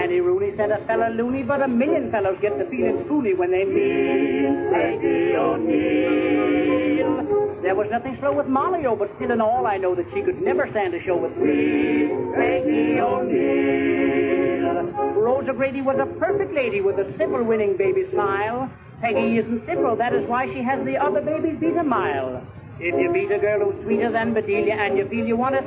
Annie Rooney said a fella loony, but a million fellows get the feeling spoony when they meet Peggy O'Neill. There was nothing slow with Molly, oh, but still in all, I know that she could never stand a show with sweet Peggy O'Neill. Rose O'Grady was a perfect lady with a simple winning baby smile. Peggy isn't simple, that is why she has the other babies beat a mile. If you beat a girl who's sweeter than Bedelia and you feel you want to